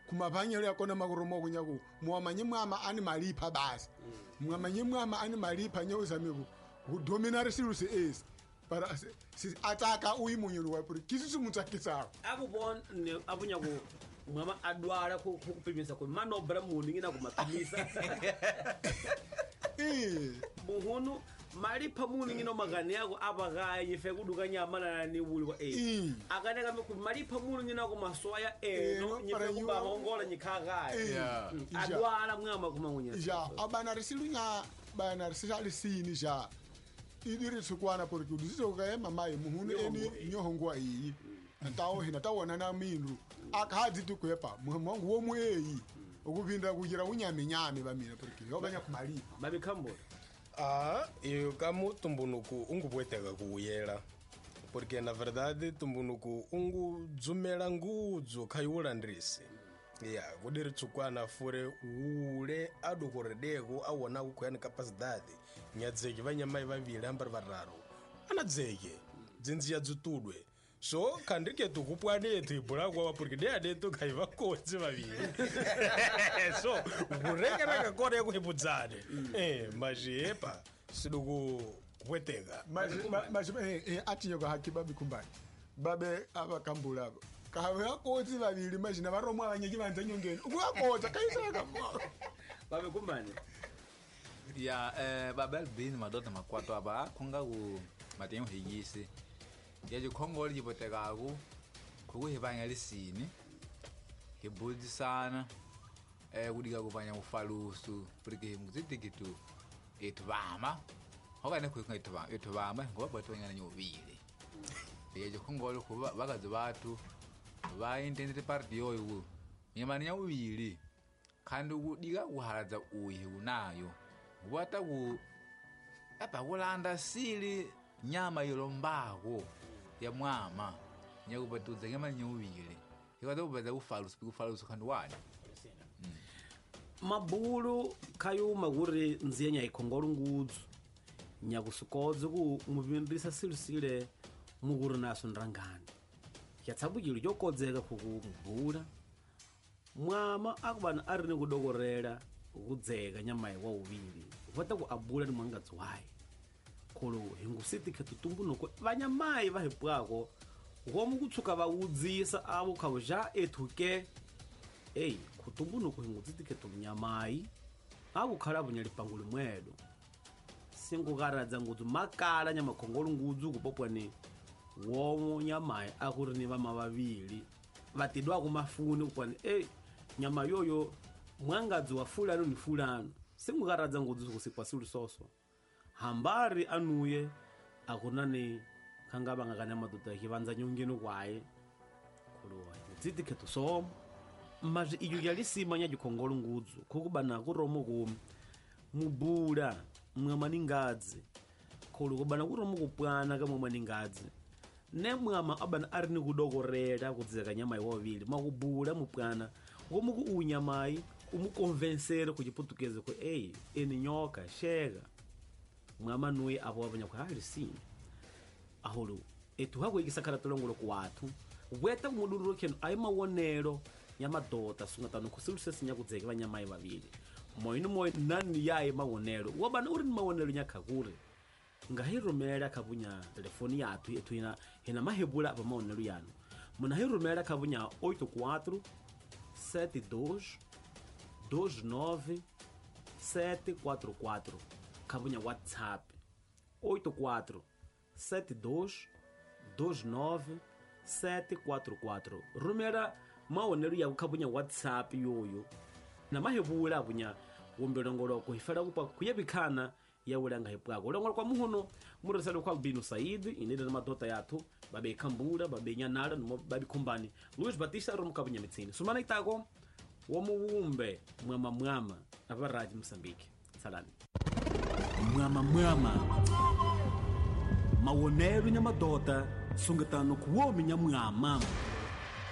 kumavhanyelo yakona makuromo kunyaku mwamanye mwama ani malipa basi mwamanye mwama ani malipa nyeuzamiku kudominari silusi esi para ataka uyimunyulu wapuri kisi mutakisao akubona abunyaku mwama adwala kupimisa ku manobra muningina kumapimisa muhunu malipa muningino magani yako abagaye fe kuduka nyama na ni bulwa akaneka ku malipa muningina ku maswaya nyife kuba ngongola nyikagaye adwala mwama kumangunya ja abana risilunya bana risali sini ja idiri sukwana porque udizo ka mama muhunu eni nyohongwa iyi ntawo hina tawona na mindu akhazi tukwepa mwangu wo mueyi ukupinda kujira unyame bamina porque yobanya kumalipa babikambora eu como tumbunuku ungubweteka kuyela porque na verdade tumbunuku dzumela ngudzo khayulandrise kudiri tsukwana fure ule adukoredeko awona kukhuyana capacidade nyadzeke vanyamai vavili ambari vararo anadzeke dzinziya dzitudwe so khandike tukupwanetu ibulakwawa porque deadetu khaiva kodzi vavili so kurekereka kore kuhibudzane maziepa siduku kupweteka atinyoko haki babi kumbani babe abakambulabo kawe akodzi vavili mazina varomwa vanyeki vanza nyongeni ukuakodza kaisaka babe kumbani babel bin madota makwato aba konga ku matenyo higisi yaje khongoli jipotekaku kukuhivanya lisini hibudzisana kudika kuvanya ufalusu porque muzitikitu etuvama hokane kuinga etuvama ngoba bwatwanyana nyovile yaje khongoli kuba bakazi batu vaintendete party yoyo nyamani nyawili kandi kudika kuhaladza uyi unayo wata ku apa kulanda sili nyama yolombako ya mwama nyakupatudza nyamani nyawili ikwaza kubaza ufalusu kandi wani mabulu kayuma kuri nziya ikhongolo ngudzu nyakusukodze ku muvindisa silusile mukuri naso nrangani yatsabujilo jokodzeka kukubula mwama akubana ari ni kudokorera kudzeka nyama ya wauvili vata ku abula ni mwangadzi waye kholo hingusitike tutumbunuko vanyamai vahipwako ngomu kutsuka vaudzisa avo khavo ja ethuke kutumbunuko hingusitike tumnyamai akukhala vunyali pangulu mwedo singukaradza ngudzu makala nyama khongolo ngudzu kupopwani womo nyamai akuri ni vama vavili vatidwa kumafuni kupwani nyama yoyo mwangadzi wa fulano ni fulano singukaradza ngudzu kusikwa silu soso hambari anuye akunani khanga ngakana maduta hivanza nyongeno kwaye khuluwa dzidike tusomo maji iyo yalisima nya jikhongolo ngudzu khukubana kuromo ku mubula mwamani ngadzi khulu kubana kuromo kupwana ka mwamani ngadzi ne mwama abana ari ni kudokorera kudzeka nyama yovili makubula mupwana ngomuku unyamai umukonvensere kuchiputukeze ko eni nyoka shega mwama nuye abo abanya kwa alisini ahulu etuhagwe igisakara tolongolo ku watu weta kumudururo keno ayi mawonero nyamadota sungatano kusilusesi nyakudzeke banyamai babili moyo nani yaye mawonero wabana uri mawonero nyakagure ngahirumera kabunya telefoni yatu yetu ina mahebula aba mawonero yano muna hirumera kabunya 84 72 29 744 kabunya WhatsApp 84 72 29 744 rumera mawonero ya kabunya WhatsApp yoyo na mahebula abunya wombelongolo kuhifara kupa kuyebikana ya ulanga hepwako ulongolo kwa muhuno muresalo kwa Binu Said inenda na madota yatu babe kambura babe nyanara babe kumbani Luis Batista romu kabunya mitsini sumana itako womuwumbe mwama abaraji Msambiki salani mwama mawonero nyamadota sungatano kuwomi nyamwama